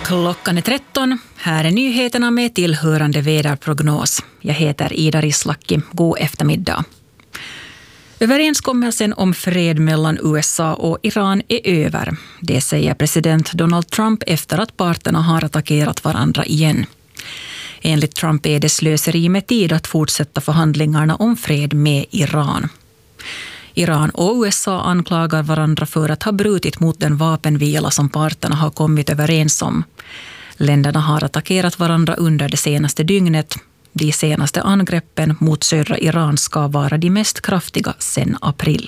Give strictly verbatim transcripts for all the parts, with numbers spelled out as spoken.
Klockan är tretton. Här är nyheterna med tillhörande väderprognos. Jag heter Ida Rislaki. God eftermiddag. Överenskommelsen om fred mellan U S A och Iran är över. Det säger president Donald Trump efter att parterna har attackerat varandra igen. Enligt Trump är det slöseri med tid att fortsätta förhandlingarna om fred med Iran. Iran och U S A anklagar varandra för att ha brutit mot den vapenvila som parterna har kommit överens om. Länderna har attackerat varandra under det senaste dygnet. De senaste angreppen mot södra Iran ska vara de mest kraftiga sedan april.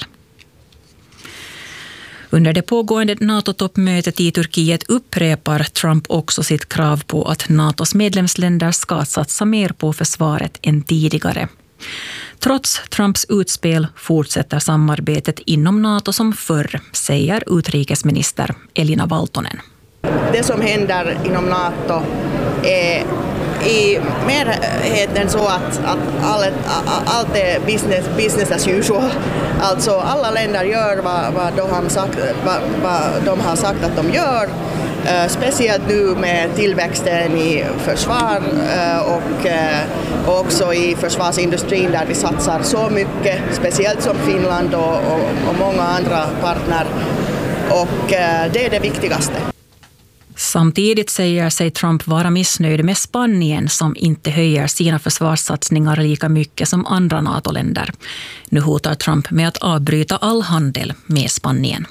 Under det pågående NATO-toppmötet i Turkiet upprepar Trump också sitt krav på att NATOs medlemsländer ska satsa mer på försvaret än tidigare. Trots Trumps utspel fortsätter samarbetet inom NATO som förr, säger utrikesminister Elina Valtonen. Det som händer inom NATO är i merheten så att, att allt, allt är business, business as usual. Alltså alla länder gör vad, vad, de har sagt, vad, vad de har sagt att de gör. Uh, speciellt nu med tillväxten i försvar uh, och, uh, och också i försvarsindustrin där vi satsar så mycket, speciellt som Finland och, och, och många andra partner. Och uh, det är det viktigaste. Samtidigt säger sig Trump vara missnöjd med Spanien som inte höjer sina försvarssatsningar lika mycket som andra NATO-länder. Nu hotar Trump med att avbryta all handel med Spanien.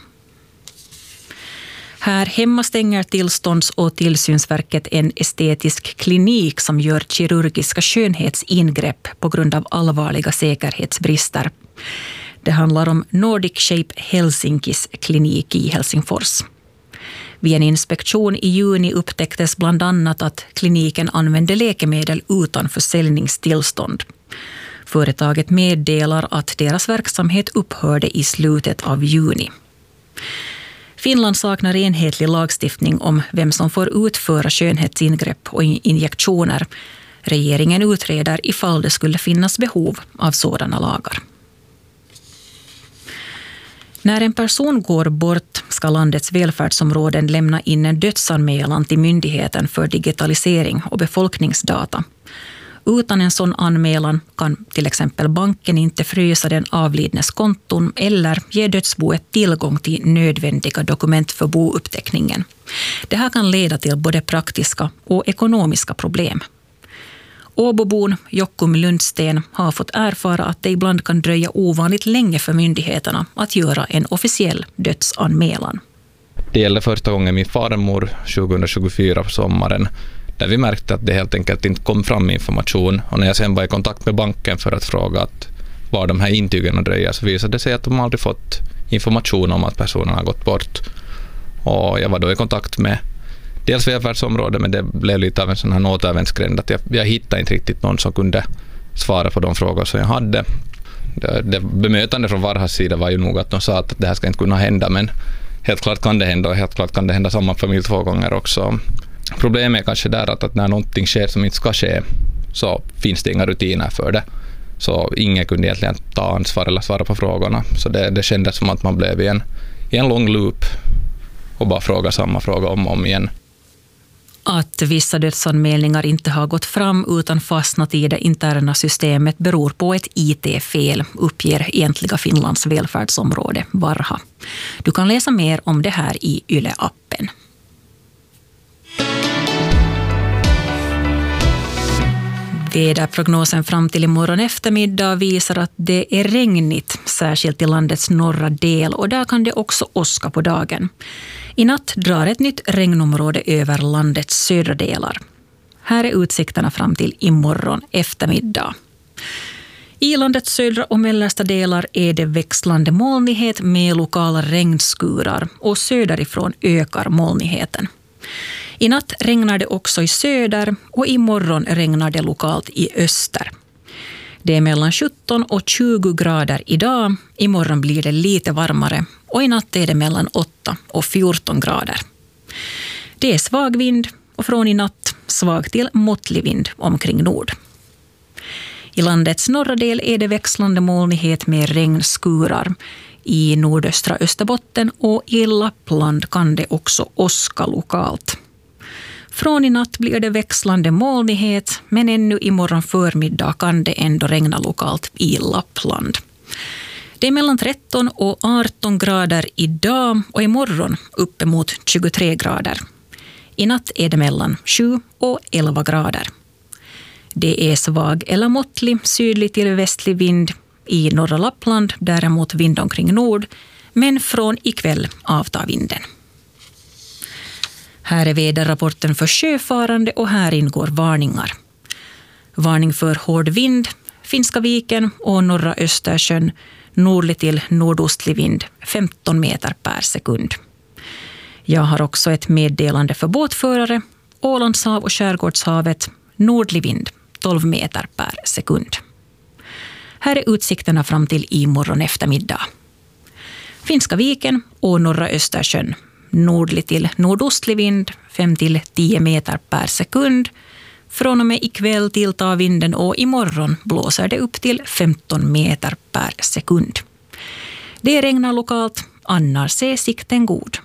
Här hemma stänger tillstånds- och tillsynsverket en estetisk klinik som gör kirurgiska skönhetsingrepp på grund av allvarliga säkerhetsbrister. Det handlar om Nordic Shape Helsinkis klinik i Helsingfors. Vid en inspektion i juni upptäcktes bland annat att kliniken använde läkemedel utan försäljningstillstånd. Företaget meddelar att deras verksamhet upphörde i slutet av juni. Finland saknar enhetlig lagstiftning om vem som får utföra skönhetsingrepp och injektioner. Regeringen utreder ifall det skulle finnas behov av sådana lagar. När en person går bort ska landets välfärdsområden lämna in en dödsanmälan till Myndigheten för digitalisering och befolkningsdata. Utan en sån anmälan kan till exempel banken inte frysa den avlidnes konton eller ge dödsboet tillgång till nödvändiga dokument för bouppteckningen. Det här kan leda till både praktiska och ekonomiska problem. Åbobon Jokkum Lundsten har fått erfara att det ibland kan dröja ovanligt länge för myndigheterna att göra en officiell dödsanmälan. Det gällde första gången min farmor tjugohundratjugofyra på sommaren, där vi märkte att det helt enkelt inte kom fram information. Och när jag sen var i kontakt med banken för att fråga att var de här intygen dröjer, så visade det sig att de aldrig fått information om att personen har gått bort. Och jag var då i kontakt med dels välfärdsområdet, men det blev lite av en sån här återvändsgränd att jag, jag hittade inte riktigt någon som kunde svara på de frågor som jag hade. Det, det bemötande från Varhas sida var ju nog att de sa att det här ska inte kunna hända, men helt klart kan det hända och helt klart kan det hända samma familj två gånger också. Problemet är kanske där att, att när någonting sker som inte ska ske så finns det inga rutiner för det. Så ingen kunde egentligen ta ansvar eller svara på frågorna. Så det, det kändes som att man blev i en, i en lång loop och bara fråga samma fråga om och om igen. Att vissa dödsanmälningar inte har gått fram utan fastnat i det interna systemet beror på ett I T-fel, uppger egentliga Finlands välfärdsområde Varha. Du kan läsa mer om det här i Yle-appen. Väderprognosen fram till imorgon eftermiddag visar att det är regnigt, särskilt i landets norra del, och där kan det också åska på dagen. I natt drar ett nytt regnområde över landets södra delar. Här är utsikterna fram till imorgon eftermiddag. I landets södra och mellersta delar är det växlande molnighet med lokala regnskurar, och söderifrån ökar molnigheten. I natt regnar det också i söder och imorgon regnar det lokalt i öster. Det är mellan sjutton och tjugo grader idag, imorgon blir det lite varmare och i natt är det mellan åtta och fjorton grader. Det är svag vind och från i natt svag till måttlig vind omkring nord. I landets norra del är det växlande molnighet med regnskurar. I nordöstra Österbotten och i Lappland kan det också åska lokalt. Från i natt blir det växlande molnighet, men ännu imorgon förmiddag kan det ändå regna lokalt i Lappland. Det är mellan tretton och arton grader idag och imorgon uppemot tjugotre grader. I natt är det mellan sju och elva grader. Det är svag eller måttlig sydlig till västlig vind i norra Lappland, däremot vind omkring nord, men från ikväll avtar vinden. Här är väderrapporten för sjöfarande och här ingår varningar. Varning för hård vind, Finska viken och norra Östersjön, nordlig till nordostlig vind, femton meter per sekund. Jag har också ett meddelande för båtförare, Ålandshav och Skärgårdshavet, nordlig vind, tolv meter per sekund. Här är utsikterna fram till imorgon eftermiddag. Finska viken och norra Östersjön, nordlig till nordostlig vind, fem till tio meter per sekund. Från och med ikväll tilltar vinden och imorgon blåser det upp till femton meter per sekund. Det regnar lokalt, annars är sikten god.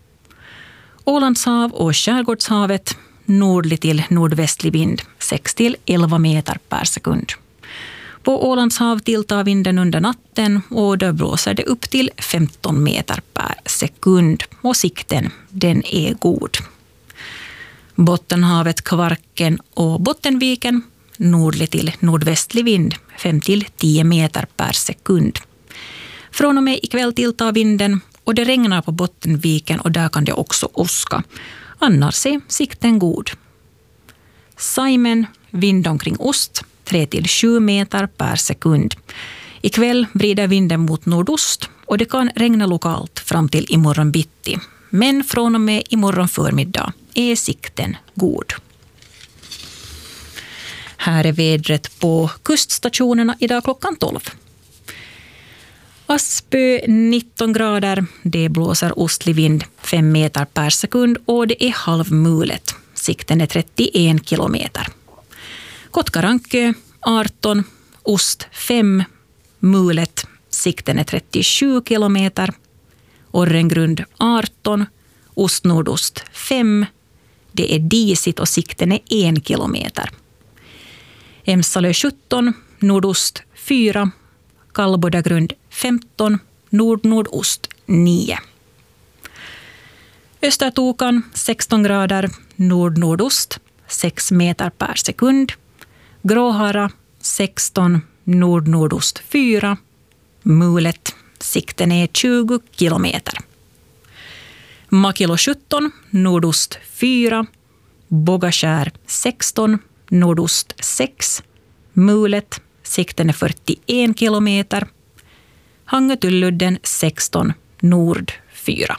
Ålandshav och Skärgårdshavet, nordlig till nordvästlig vind, sex till elva meter per sekund. På Ålandshav tilltar vinden under natten och då blåser det upp till femton meter per sekund och sikten den är god. Bottenhavet, Kvarken och Bottenviken, nordlig till nordvästlig vind, fem till tio meter per sekund. Från och med ikväll tilltar vinden och det regnar på Bottenviken och där kan det också åska. Annars är sikten god. Saimen, vind omkring ost, tre till sju meter per sekund. Ikväll vrider vinden mot nordost och det kan regna lokalt fram till imorgon bitti. Men från och med imorgon förmiddag är sikten god. Här är vädret på kuststationerna idag klockan tolv. Aspö nitton grader, det blåser ostlig vind fem meter per sekund och det är halvmulet. Sikten är trettioen kilometer. Kotkarankö arton, ost fem, mulet, sikten är trettiosju kilometer. Orrengrund arton, ost nordost fem, det är disigt och sikten är en kilometer. Emsalö sjutton, nordost fyra, Kallbodagrund femton, nord-nordost nio. Östertokan sexton grader, nord-nordost sex meter per sekund. Gråhara sexton, nord-nordost fyra, mulet, sikten är tjugo kilometer. Makilo sjutton, nordost fyra, Bogaskär sexton, nordost sex, mulet, sikten är fyrtioen kilometer. Hangetulludden sexton, nord fyra.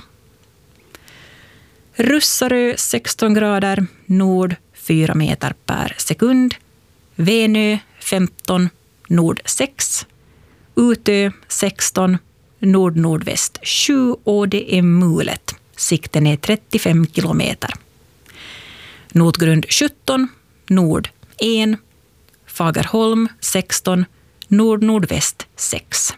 Russarö sexton grader, nord fyra meter per sekund. Venö femton, nord sex. Utö sexton, nord-nordväst sju och det är mulet. Sikten är trettiofem kilometer. Notgrund sjutton, nord ett. Fagerholm sexton, nord-nordväst sex.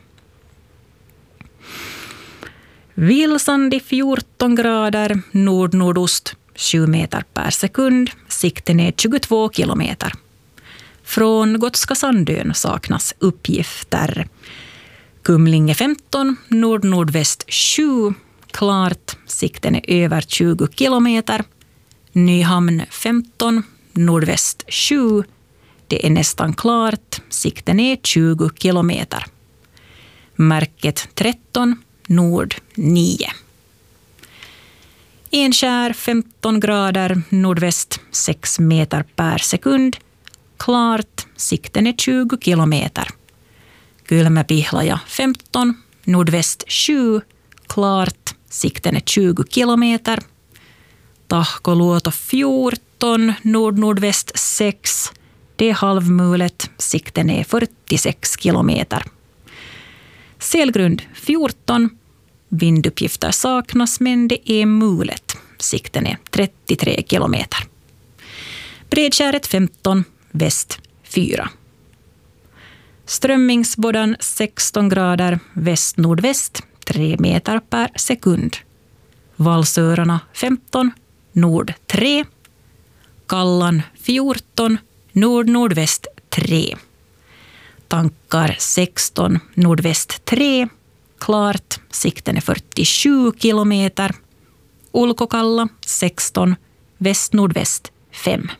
Vilsandi fjorton grader, nord-nordost sju meter per sekund. Sikten är tjugotvå kilometer. Från Gotska Sandön saknas uppgifter. Kumlinge femton, nord-nordväst sju, klart, sikten är över tjugo kilometer. Nyhamn femton, nordväst sju, det är nästan klart, sikten är tjugo kilometer. Märket tretton, nord nio. Enskär femton grader, nordväst sex meter per sekund. Klart, sikten är tjugo kilometer. Kylmäpihlaja femton, nordväst sju, klart, sikten är tjugo kilometer. Tahkoluoto fjorton, nord-nordväst sex, det är halvmulet, sikten är fyrtiosex kilometer. Selgrund fjorton, vinduppgifter saknas men det är mulet, sikten är trettiotre kilometer. Bredskäret femton, väst fyra. Strömmingsbodan sexton grader, väst-nordväst tre meter per sekund. Valsörarna femton, nord tre. Kallan fjorton, nord-nordväst tre. Tankar sexton, nordväst tre. Klart, sikten är fyrtiosju kilometer. Ulkokalla sexton, väst-nordväst fem.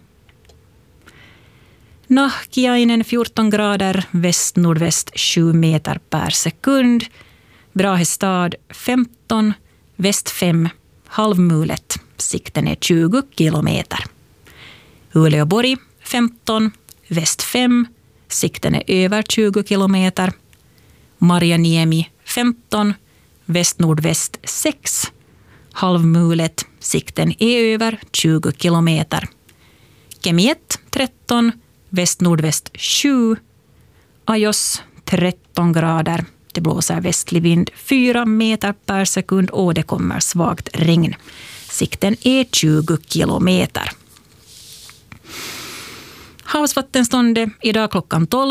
Nahkiainen fjorton grader, väst-nordväst sju meter per sekund. Brahestad femton, väst fem, halvmulet, sikten är tjugo kilometer. Uleåborg femton, väst fem, sikten är över tjugo kilometer. Marjaniemi femton, väst-nordväst sex, halvmulet, sikten är över tjugo kilometer. Kemiet tretton, väst-nordväst sju, Ajos tretton grader. Det blåser västlig vind fyra meter per sekund och det kommer svagt regn. Sikten är tjugo kilometer. Havsvattenståndet idag klockan tolv